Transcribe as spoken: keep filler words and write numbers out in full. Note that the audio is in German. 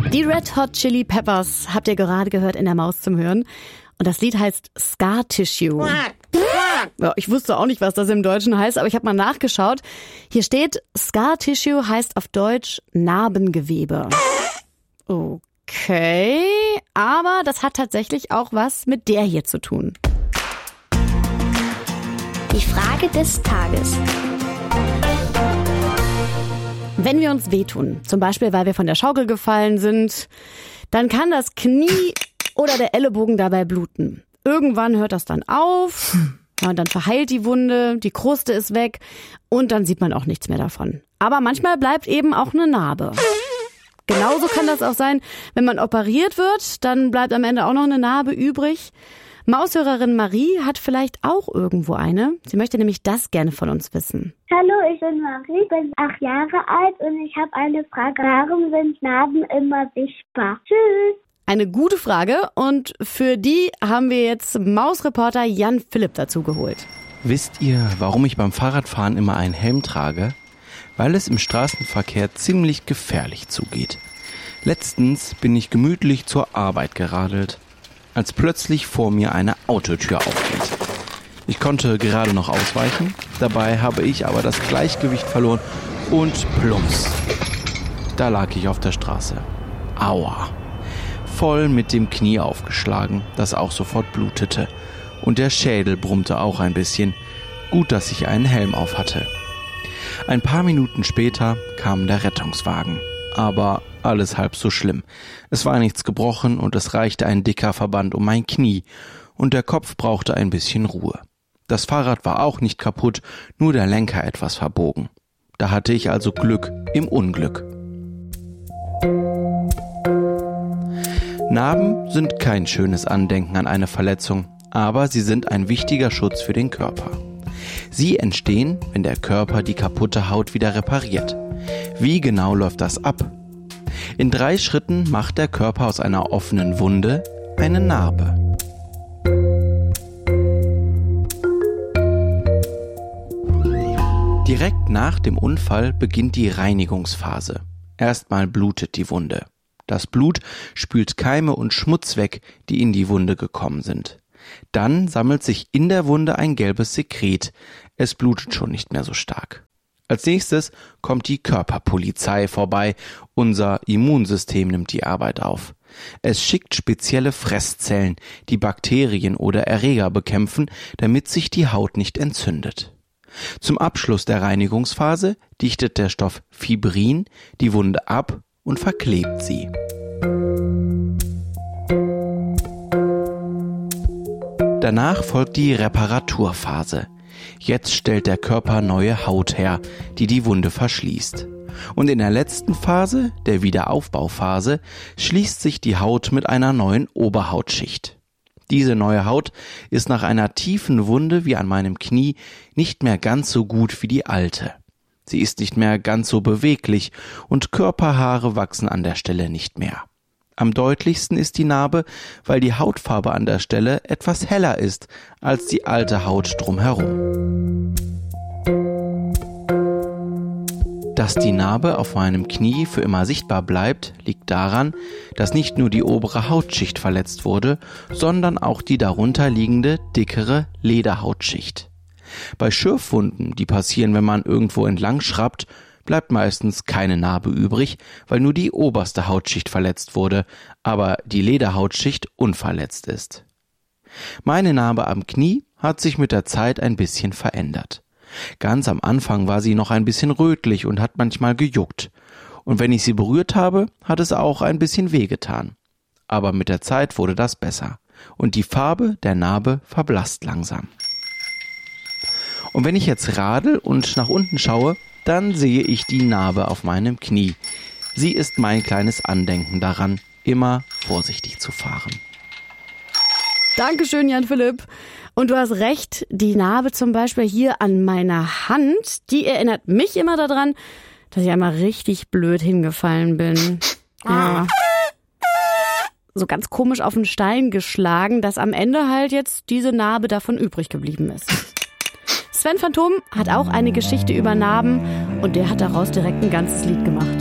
Die Red Hot Chili Peppers habt ihr gerade gehört in der Maus zum Hören. Und das Lied heißt Scar Tissue. Ja, ich wusste auch nicht, was das im Deutschen heißt, aber ich habe mal nachgeschaut. Hier steht, Scar Tissue heißt auf Deutsch Narbengewebe. Okay, aber das hat tatsächlich auch was mit der hier zu tun. Die Frage des Tages. Wenn wir uns wehtun, zum Beispiel weil wir von der Schaukel gefallen sind, dann kann das Knie oder der Ellenbogen dabei bluten. Irgendwann hört das dann auf, ja, und dann verheilt die Wunde, die Kruste ist weg und dann sieht man auch nichts mehr davon. Aber manchmal bleibt eben auch eine Narbe. Genauso kann das auch sein, wenn man operiert wird, dann bleibt am Ende auch noch eine Narbe übrig. Maushörerin Marie hat vielleicht auch irgendwo eine. Sie möchte nämlich das gerne von uns wissen. Hallo, ich bin Marie, bin acht Jahre alt und ich habe eine Frage. Warum sind Narben immer sichtbar? Tschüss. Eine gute Frage und für die haben wir jetzt Mausreporter Jan Philipp dazu geholt. Wisst ihr, warum ich beim Fahrradfahren immer einen Helm trage? Weil es im Straßenverkehr ziemlich gefährlich zugeht. Letztens bin ich gemütlich zur Arbeit geradelt, als plötzlich vor mir eine Autotür aufgeht. Ich konnte gerade noch ausweichen, dabei habe ich aber das Gleichgewicht verloren und plumps. Da lag ich auf der Straße. Aua. Voll mit dem Knie aufgeschlagen, das auch sofort blutete. Und der Schädel brummte auch ein bisschen. Gut, dass ich einen Helm auf hatte. Ein paar Minuten später kam der Rettungswagen. Aber alles halb so schlimm. Es war nichts gebrochen und es reichte ein dicker Verband um mein Knie. Und der Kopf brauchte ein bisschen Ruhe. Das Fahrrad war auch nicht kaputt, nur der Lenker etwas verbogen. Da hatte ich also Glück im Unglück. Narben sind kein schönes Andenken an eine Verletzung, aber sie sind ein wichtiger Schutz für den Körper. Sie entstehen, wenn der Körper die kaputte Haut wieder repariert. Wie genau läuft das ab? In drei Schritten macht der Körper aus einer offenen Wunde eine Narbe. Direkt nach dem Unfall beginnt die Reinigungsphase. Erstmal blutet die Wunde. Das Blut spült Keime und Schmutz weg, die in die Wunde gekommen sind. Dann sammelt sich in der Wunde ein gelbes Sekret. Es blutet schon nicht mehr so stark. Als nächstes kommt die Körperpolizei vorbei. Unser Immunsystem nimmt die Arbeit auf. Es schickt spezielle Fresszellen, die Bakterien oder Erreger bekämpfen, damit sich die Haut nicht entzündet. Zum Abschluss der Reinigungsphase dichtet der Stoff Fibrin die Wunde ab und verklebt sie. Danach folgt die Reparaturphase. Jetzt stellt der Körper neue Haut her, die die Wunde verschließt. Und in der letzten Phase, der Wiederaufbauphase, schließt sich die Haut mit einer neuen Oberhautschicht. Diese neue Haut ist nach einer tiefen Wunde wie an meinem Knie nicht mehr ganz so gut wie die alte. Sie ist nicht mehr ganz so beweglich und Körperhaare wachsen an der Stelle nicht mehr. Am deutlichsten ist die Narbe, weil die Hautfarbe an der Stelle etwas heller ist als die alte Haut drumherum. Dass die Narbe auf meinem Knie für immer sichtbar bleibt, liegt daran, dass nicht nur die obere Hautschicht verletzt wurde, sondern auch die darunter liegende, dickere Lederhautschicht. Bei Schürfwunden, die passieren, wenn man irgendwo entlang schrappt, bleibt meistens keine Narbe übrig, weil nur die oberste Hautschicht verletzt wurde, aber die Lederhautschicht unverletzt ist. Meine Narbe am Knie hat sich mit der Zeit ein bisschen verändert. Ganz am Anfang war sie noch ein bisschen rötlich und hat manchmal gejuckt. Und wenn ich sie berührt habe, hat es auch ein bisschen wehgetan. Aber mit der Zeit wurde das besser. Und die Farbe der Narbe verblasst langsam. Und wenn ich jetzt radel und nach unten schaue, dann sehe ich die Narbe auf meinem Knie. Sie ist mein kleines Andenken daran, immer vorsichtig zu fahren. Dankeschön, Jan Philipp. Und du hast recht, die Narbe zum Beispiel hier an meiner Hand, die erinnert mich immer daran, dass ich einmal richtig blöd hingefallen bin. Ja. So ganz komisch auf den Stein geschlagen, dass am Ende halt jetzt diese Narbe davon übrig geblieben ist. Sven Phantom hat auch eine Geschichte über Narben und der hat daraus direkt ein ganzes Lied gemacht.